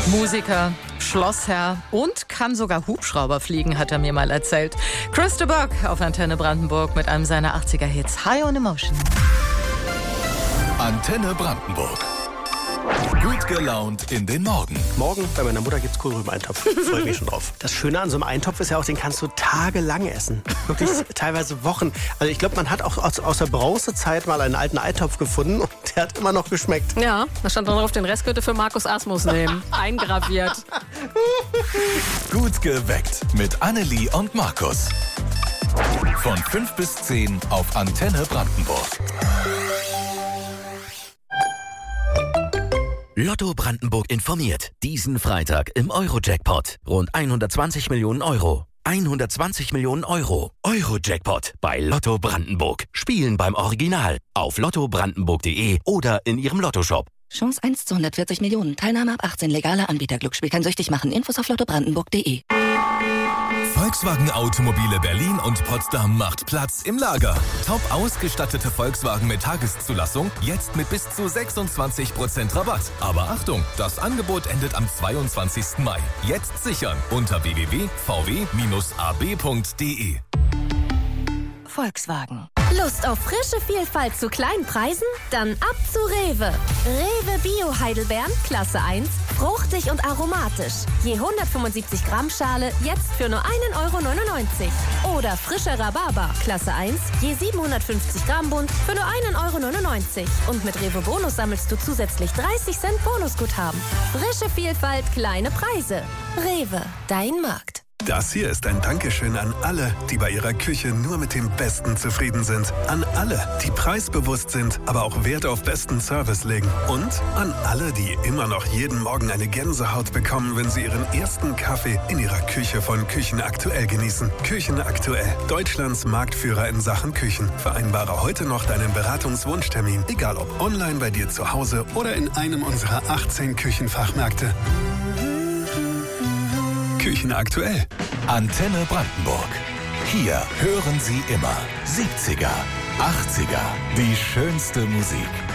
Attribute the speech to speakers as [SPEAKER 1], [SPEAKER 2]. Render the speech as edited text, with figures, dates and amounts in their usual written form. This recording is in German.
[SPEAKER 1] Musiker, Schlossherr und kann sogar Hubschrauber fliegen, hat er mir mal erzählt. Chris de Burgh auf Antenne Brandenburg mit einem seiner 80er-Hits High on Emotion.
[SPEAKER 2] Antenne Brandenburg. Gut gelaunt in den Morgen.
[SPEAKER 3] Morgen bei meiner Mutter gibt's Kohlrüben-Eintopf. Freue mich schon drauf. Das Schöne an so einem Eintopf ist ja auch, den kannst du tagelang essen. Wirklich teilweise Wochen. Also ich glaube, man hat auch aus der Bronzezeit mal einen alten Eintopf gefunden und der hat immer noch geschmeckt.
[SPEAKER 4] Ja, da stand dann drauf, den Rest könnte für Markus Asmus nehmen. Eingraviert.
[SPEAKER 2] Gut geweckt mit Annelie und Markus. Von 5 bis 10 auf Antenne Brandenburg.
[SPEAKER 5] Lotto Brandenburg informiert. Diesen Freitag im Euro-Jackpot. Rund 120 Millionen Euro. 120 Millionen Euro. Euro-Jackpot bei Lotto Brandenburg. Spielen beim Original. Auf lottobrandenburg.de oder in Ihrem Lottoshop.
[SPEAKER 6] Chance 1 zu 140 Millionen. Teilnahme ab 18. Legaler Anbieter. Glücksspiel kann süchtig machen. Infos auf lottobrandenburg.de.
[SPEAKER 2] Volkswagen Automobile Berlin und Potsdam macht Platz im Lager. Top ausgestattete Volkswagen mit Tageszulassung, jetzt mit bis zu 26% Rabatt. Aber Achtung, das Angebot endet am 22. Mai. Jetzt sichern unter www.vw-ab.de.
[SPEAKER 6] Volkswagen.
[SPEAKER 7] Lust auf frische Vielfalt zu kleinen Preisen? Dann ab zu Rewe. Rewe Bio Heidelbeeren, Klasse 1, fruchtig und aromatisch. Je 175 Gramm Schale, jetzt für nur 1,99 € Oder frischer Rhabarber, Klasse 1, je 750 Gramm Bund für nur 1,99 € Und mit Rewe Bonus sammelst du zusätzlich 30 Cent Bonusguthaben. Frische Vielfalt, kleine Preise. Rewe, dein Markt.
[SPEAKER 8] Das hier ist ein Dankeschön an alle, die bei ihrer Küche nur mit dem Besten zufrieden sind. An alle, die preisbewusst sind, aber auch Wert auf besten Service legen. Und an alle, die immer noch jeden Morgen eine Gänsehaut bekommen, wenn sie ihren ersten Kaffee in ihrer Küche von Küchen Aktuell genießen. Küchen Aktuell, Deutschlands Marktführer in Sachen Küchen. Vereinbare heute noch deinen Beratungswunschtermin, egal ob online bei dir zu Hause oder in einem unserer 18 Küchenfachmärkte. Küchen Aktuell.
[SPEAKER 2] Antenne Brandenburg. Hier hören Sie immer 70er, 80er, die schönste Musik.